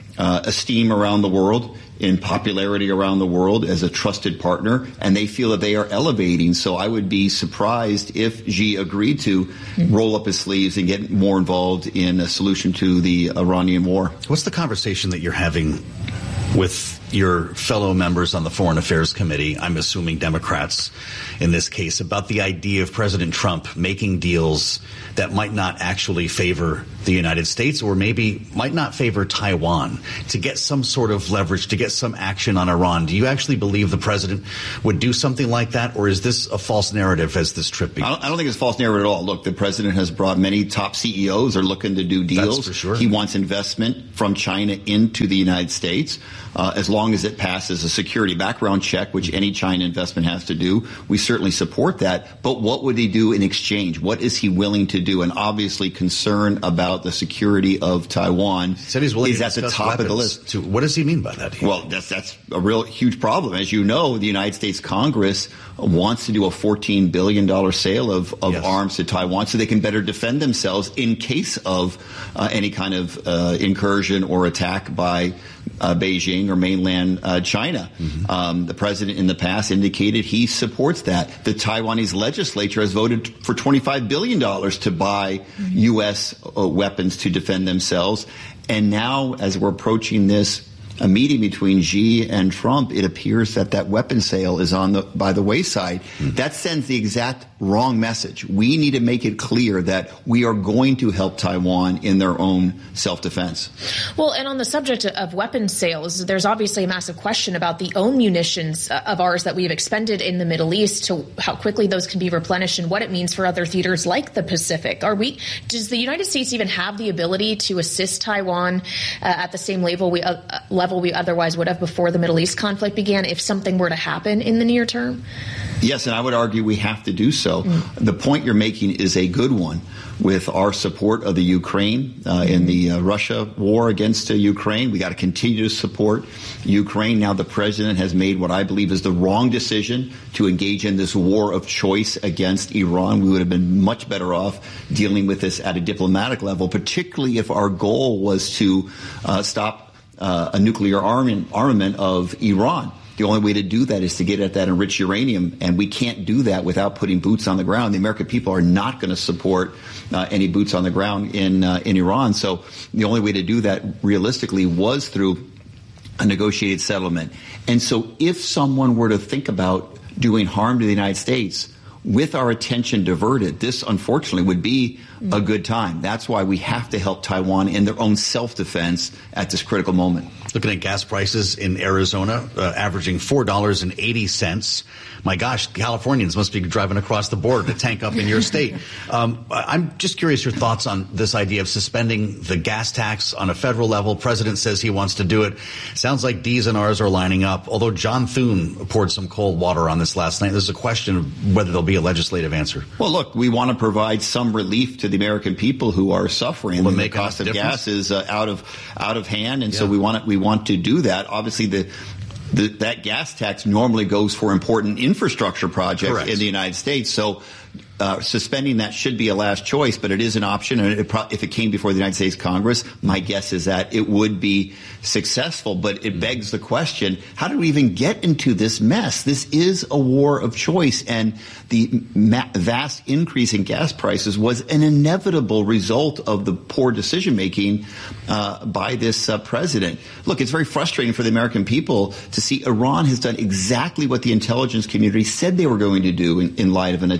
esteem around the world, in popularity around the world as a trusted partner, and they feel that they are elevating. So I would be surprised if Xi agreed to roll up his sleeves and get more involved in a solution to the Iranian war. What's the conversation that you're having with your fellow members on the Foreign Affairs Committee, I'm assuming Democrats in this case, about the idea of President Trump making deals that might not actually favor the United States or maybe might not favor Taiwan to get some sort of leverage, to get some action on Iran? Do you actually believe the president would do something like that, or is this a false narrative as this trip begins? I don't think it's a false narrative at all. Look, the president has brought many top CEOs are looking to do deals. That's for sure. He wants investment from China into the United States. As long as it passes a security background check, which any China investment has to do, we certainly support that. But what would he do in exchange? What is he willing to do? And obviously concern about the security of Taiwan is at the top of the list. What does he mean by that? Well, that's a real huge problem. As you know, the United States Congress wants to do a $14 billion sale of arms to Taiwan so they can better defend themselves in case of any kind of incursion or attack by Beijing or mainland China. Mm-hmm. The president in the past indicated he supports that. The Taiwanese legislature has voted for $25 billion to buy U.S. weapons to defend themselves. And now, as we're approaching this a meeting between Xi and Trump, it appears that weapon sale is by the wayside. Mm-hmm. That sends the exact wrong message. We need to make it clear that we are going to help Taiwan in their own self-defense. Well, and on the subject of weapon sales, there's obviously a massive question about the own munitions of ours that we have expended in the Middle East, to how quickly those can be replenished and what it means for other theaters like the Pacific. Does the United States even have the ability to assist Taiwan at the same level we otherwise would have before the Middle East conflict began if something were to happen in the near term? Yes, and I would argue we have to do so. The point you're making is a good one. With our support of the Ukraine in the Russia war against Ukraine, we got to continue to support Ukraine. Now the president has made what I believe is the wrong decision to engage in this war of choice against Iran. We would have been much better off dealing with this at a diplomatic level, particularly if our goal was to stop a nuclear armament of Iran. The only way to do that is to get at that enriched uranium, and we can't do that without putting boots on the ground. The American people are not going to support any boots on the ground in Iran. So the only way to do that realistically was through a negotiated settlement. And so if someone were to think about doing harm to the United States with our attention diverted, this unfortunately would be a good time. That's why we have to help Taiwan in their own self-defense at this critical moment. Looking at gas prices in Arizona, averaging $4.80. My gosh, Californians must be driving across the border to tank up in your state. I'm just curious your thoughts on this idea of suspending the gas tax on a federal level. President says he wants to do it. Sounds like D's and R's are lining up, although John Thune poured some cold water on this last night. There's a question of whether there'll be a legislative answer. Well, look, we want to provide some relief to the American people who are suffering. The cost of gas is out of hand, and so we want to do that. Obviously, that gas tax normally goes for important infrastructure projects in the United States. So suspending that should be a last choice, but it is an option. And if it came before the United States Congress, my guess is that it would be successful. But it begs the question, how do we even get into this mess? This is a war of choice, and the vast increase in gas prices was an inevitable result of the poor decision-making by this president. Look, it's very frustrating for the American people to see Iran has done exactly what the intelligence community said they were going to do in light of an attack from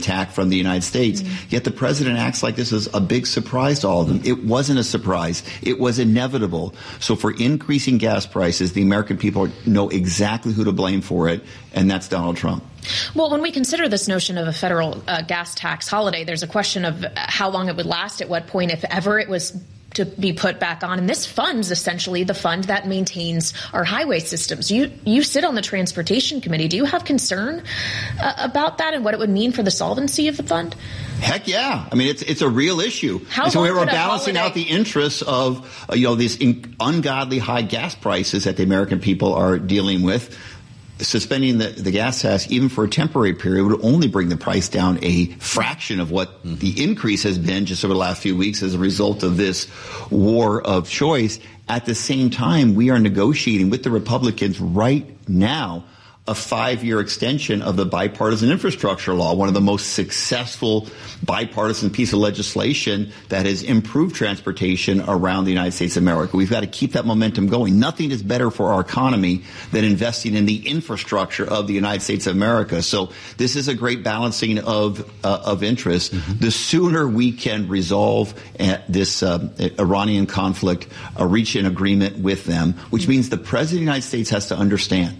from the United States. Yet the president acts like this is a big surprise to all of them. It wasn't a surprise. It was inevitable. So for increasing gas prices, the American people know exactly who to blame for it, and that's Donald Trump. Well, when we consider this notion of a federal gas tax holiday, there's a question of how long it would last, at what point, if ever, it was to be put back on. And this fund's essentially the fund that maintains our highway systems. You sit on the Transportation Committee. Do you have concern about that and what it would mean for the solvency of the fund? Heck yeah. I mean, it's a real issue. So we're balancing out the interests of, these ungodly high gas prices that the American people are dealing with. Suspending the gas tax, even for a temporary period, would only bring the price down a fraction of what the increase has been just over the last few weeks as a result of this war of choice. At the same time, we are negotiating with the Republicans right now a 5-year extension of the bipartisan infrastructure law, one of the most successful bipartisan piece of legislation that has improved transportation around the United States of America. We've got to keep that momentum going. Nothing is better for our economy than investing in the infrastructure of the United States of America. So this is a great balancing of interest. The sooner we can resolve this Iranian conflict, reach an agreement with them, which means the President of the United States has to understand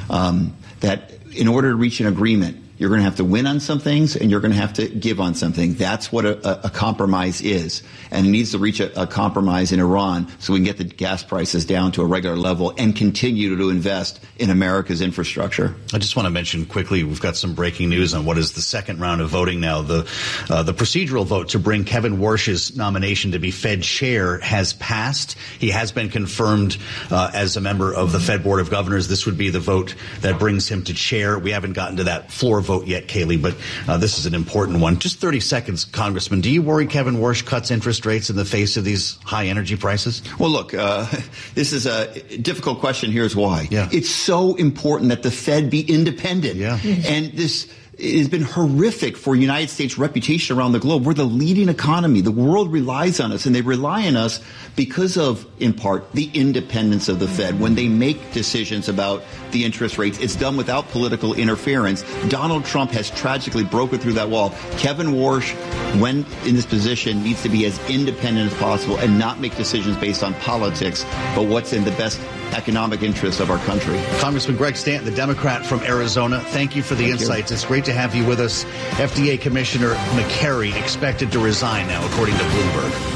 that in order to reach an agreement, you're going to have to win on some things and you're going to have to give on something. That's what a compromise is. And it needs to reach a compromise in Iran so we can get the gas prices down to a regular level and continue to invest in America's infrastructure. I just want to mention quickly, we've got some breaking news on what is the second round of voting now. The procedural vote to bring Kevin Warsh's nomination to be Fed chair has passed. He has been confirmed as a member of the Fed Board of Governors. This would be the vote that brings him to chair. We haven't gotten to that floor vote yet, Kayleigh, but this is an important one. Just 30 seconds, Congressman. Do you worry Kevin Warsh cuts interest rates in the face of these high energy prices? Well, look, this is a difficult question. Here's why. Yeah. It's so important that the Fed be independent. Yeah. And it has been horrific for United States reputation around the globe. We're the leading economy. The world relies on us, and they rely on us because of, in part, the independence of the Fed. When they make decisions about the interest rates, it's done without political interference. Donald Trump has tragically broken through that wall. Kevin Warsh, when in this position, needs to be as independent as possible and not make decisions based on politics, but what's in the best economic interest of our country. Congressman Greg Stanton, the Democrat from Arizona, thank you for the insights. It's great to have you with us. FDA Commissioner McCary expected to resign now, according to Bloomberg.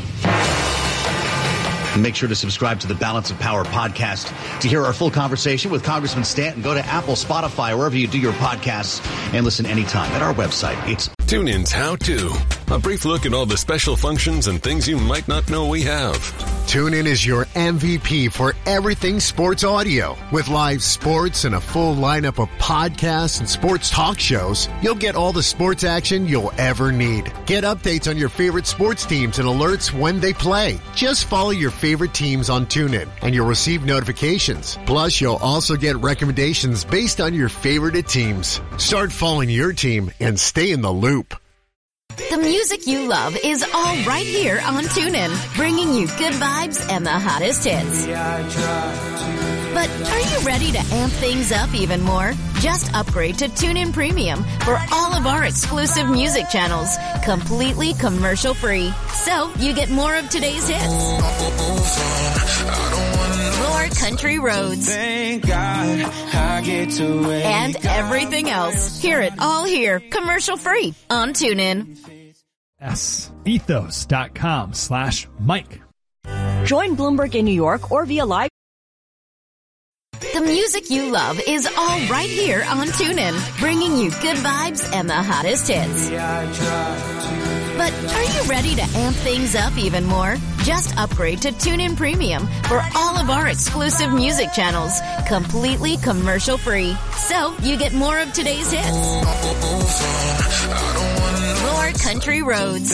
Make sure to subscribe to the Balance of Power podcast to hear our full conversation with Congressman Stanton. Go to Apple, Spotify, wherever you do your podcasts, and listen anytime at our website. It's TuneIn's How To. A brief look at all the special functions and things you might not know we have. TuneIn is your MVP for everything sports audio. With live sports and a full lineup of podcasts and sports talk shows, you'll get all the sports action you'll ever need. Get updates on your favorite sports teams and alerts when they play. Just follow your favorite teams on TuneIn and you'll receive notifications. Plus, you'll also get recommendations based on your favorite teams. Start following your team and stay in the loop. The music you love is all right here on TuneIn, bringing you good vibes and the hottest hits. But are you ready to amp things up even more? Just upgrade to TuneIn Premium for all of our exclusive music channels, completely commercial-free. So you get more of today's hits. More country roads. And everything else. Hear it all here, commercial-free on TuneIn. Ethos.com/Mike. Join Bloomberg in New York or via live. The music you love is all right here on TuneIn, bringing you good vibes and the hottest hits. But are you ready to amp things up even more? Just upgrade to TuneIn Premium for all of our exclusive music channels, completely commercial-free. So you get more of today's hits. More country roads.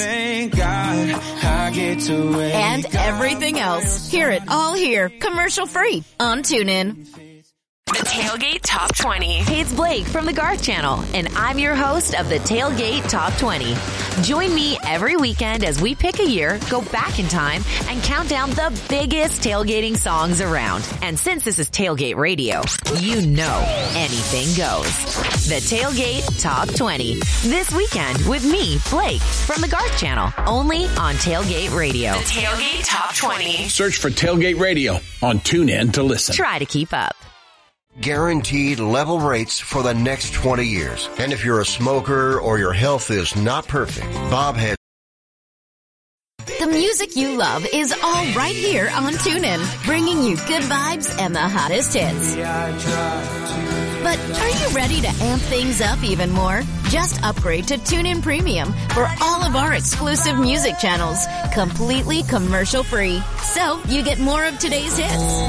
And everything else. Hear it all here, commercial-free on TuneIn. The Tailgate Top 20. Hey, it's Blake from the Garth Channel, and I'm your host of the Tailgate Top 20. Join me every weekend as we pick a year, go back in time, and count down the biggest tailgating songs around. And since this is Tailgate Radio, you know anything goes. The Tailgate Top 20. This weekend with me, Blake, from the Garth Channel, only on Tailgate Radio. The Tailgate Top 20. Search for Tailgate Radio on TuneIn to listen. Try to keep up. Guaranteed level rates for the next 20 years. And if you're a smoker or your health is not perfect, Bob has... The music you love is all right here on TuneIn, bringing you good vibes and the hottest hits. But are you ready to amp things up even more? Just upgrade to TuneIn Premium for all of our exclusive music channels, completely commercial-free. So you get more of today's hits.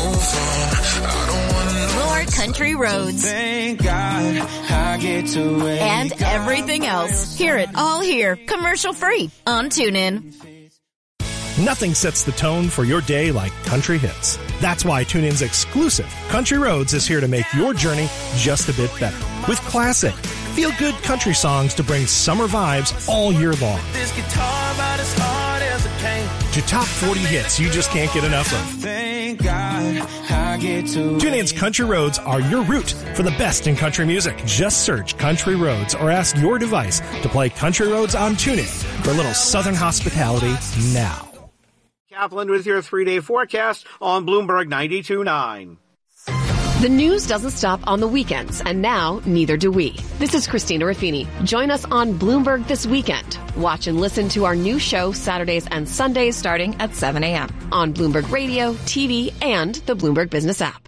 More country roads. Thank God I get to wake and everything else. Hear it all here, commercial-free on TuneIn. Nothing sets the tone for your day like country hits. That's why TuneIn's exclusive Country Roads is here to make your journey just a bit better. With classic, feel-good country songs to bring summer vibes all year long. This guitar about as hard as it came. To top 40 hits you just can't get enough of. Thank God I get to TuneIn's Country Roads are your route for the best in country music. Just search Country Roads or ask your device to play Country Roads on TuneIn for a little southern hospitality now. Kaplan with your 3-day forecast on Bloomberg 92.9. The news doesn't stop on the weekends, and now neither do we. This is Christina Raffini. Join us on Bloomberg this weekend. Watch and listen to our new show Saturdays and Sundays starting at 7 a.m. on Bloomberg Radio, TV, and the Bloomberg Business app.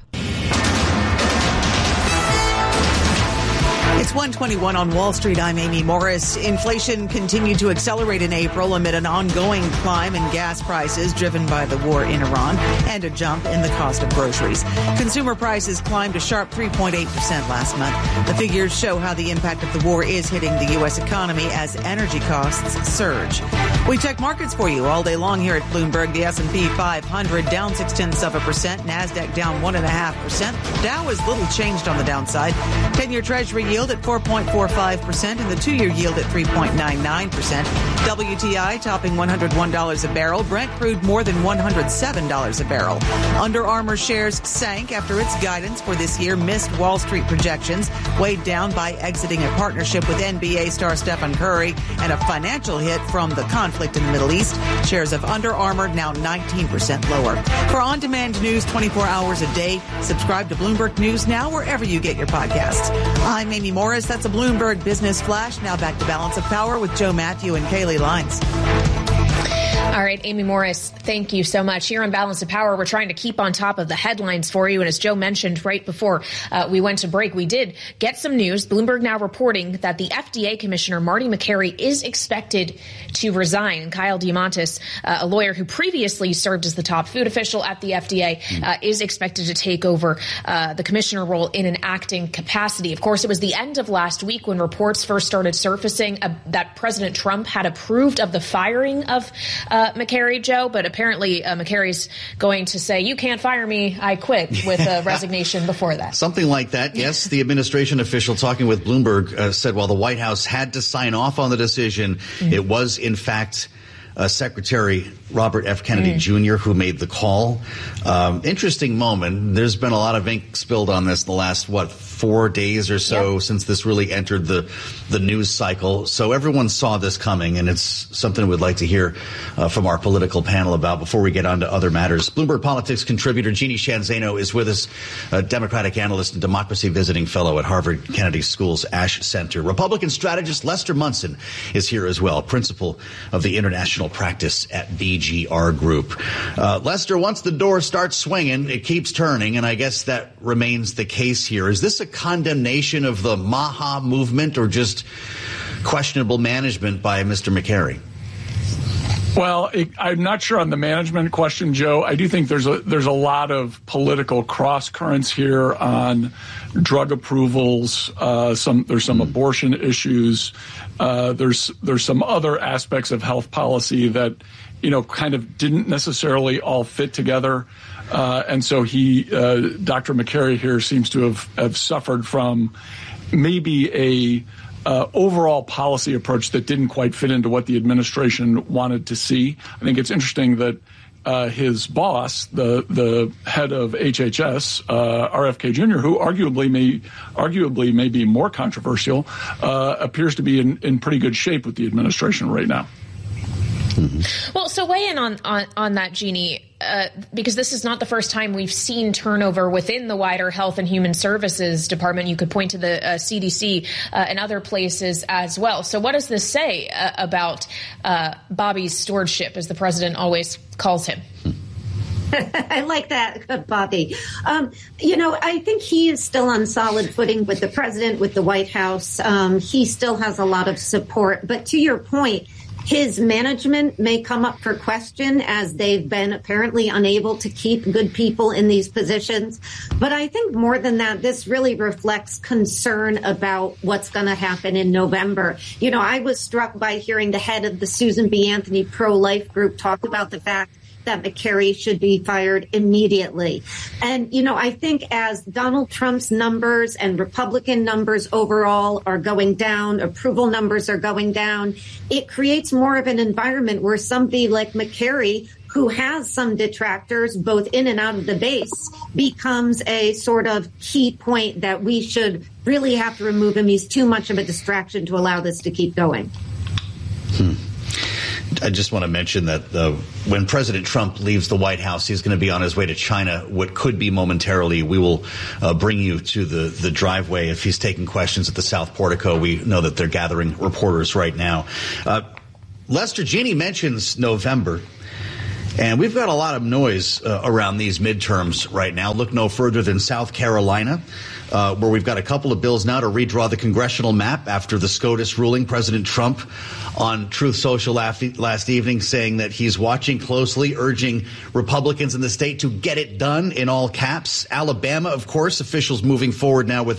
It's 1:21 on Wall Street. I'm Amy Morris. Inflation continued to accelerate in April amid an ongoing climb in gas prices driven by the war in Iran and a jump in the cost of groceries. Consumer prices climbed a sharp 3.8% last month. The figures show how the impact of the war is hitting the U.S. economy as energy costs surge. We check markets for you all day long here at Bloomberg. The S&P 500 down 0.6%. NASDAQ down 1.5%. Dow is little changed on the downside. 10-year Treasury yield at 4.45% and the 2-year yield at 3.99%. WTI topping $101 a barrel. Brent crude more than $107 a barrel. Under Armour shares sank after its guidance for this year missed Wall Street projections, weighed down by exiting a partnership with NBA star Stephen Curry and a financial hit from the conflict in the Middle East. Shares of Under Armour now 19% lower. For on-demand news 24 hours a day, subscribe to Bloomberg News now wherever you get your podcasts. I'm Amy Morris. That's a Bloomberg Business Flash. Now back to Balance of Power with Joe Matthew and Kaylee Lines. All right, Amy Morris, thank you so much. Here on Balance of Power, we're trying to keep on top of the headlines for you. And as Joe mentioned right before we went to break, we did get some news. Bloomberg now reporting that the FDA Commissioner, Marty Makary, is expected to resign. And Kyle Diamandis, a lawyer who previously served as the top food official at the FDA, is expected to take over the commissioner role in an acting capacity. Of course, it was the end of last week when reports first started surfacing that President Trump had approved of the firing of Makary, Joe, but apparently Makary's going to say, you can't fire me, I quit, with a resignation before that. Something like that, yes. The administration official talking with Bloomberg said while the White House had to sign off on the decision, it was, in fact, Secretary Robert F. Kennedy Jr. who made the call. Interesting moment. There's been a lot of ink spilled on this the last, 4 days or so since this really entered the news cycle. So everyone saw this coming, and it's something we'd like to hear from our political panel about before we get on to other matters. Bloomberg Politics contributor Jeannie Sheehan Zaino is with us, a Democratic analyst and democracy visiting fellow at Harvard Kennedy School's Ash Center. Republican strategist Lester Munson is here as well, principal of the international practice at BGR Group. Lester, once the door starts swinging, it keeps turning, and I guess that remains the case here. Is this a condemnation of the Maha movement or just questionable management by Mr. Makary? Well, I'm not sure on the management question, Joe. I do think there's a lot of political cross currents here on drug approvals. There's some abortion issues. There's some other aspects of health policy that kind of didn't necessarily all fit together. And so Dr. McCary here seems to have suffered from maybe a overall policy approach that didn't quite fit into what the administration wanted to see. I think it's interesting that his boss, the head of HHS, RFK Jr., who arguably may be more controversial, appears to be in pretty good shape with the administration right now. Mm-hmm. Well, so weigh in on that, Jeannie, because this is not the first time we've seen turnover within the wider Health and Human Services Department. You could point to the CDC and other places as well. So what does this say about Bobby's stewardship, as the president always calls him? I like that, Bobby. I think he is still on solid footing with the president, with the White House. He still has a lot of support. But to your point, his management may come up for question, as they've been apparently unable to keep good people in these positions. But I think more than that, this really reflects concern about what's going to happen in November. I was struck by hearing the head of the Susan B. Anthony pro-life group talk about the fact that McCary should be fired immediately. And, I think as Donald Trump's numbers and Republican numbers overall are going down, approval numbers are going down, it creates more of an environment where somebody like McCary, who has some detractors both in and out of the base, becomes a sort of key point that we should really have to remove him. He's too much of a distraction to allow this to keep going. I just want to mention that when President Trump leaves the White House, he's going to be on his way to China, what could be momentarily. We will bring you to the driveway if he's taking questions at the South Portico. We know that they're gathering reporters right now. Lester, Jeannie mentions November, and we've got a lot of noise around these midterms right now. Look no further than South Carolina, where we've got a couple of bills now to redraw the congressional map after the SCOTUS ruling. President Trump on Truth Social last evening saying that he's watching closely, urging Republicans in the state to get it done, in all caps. Alabama, of course, officials moving forward now with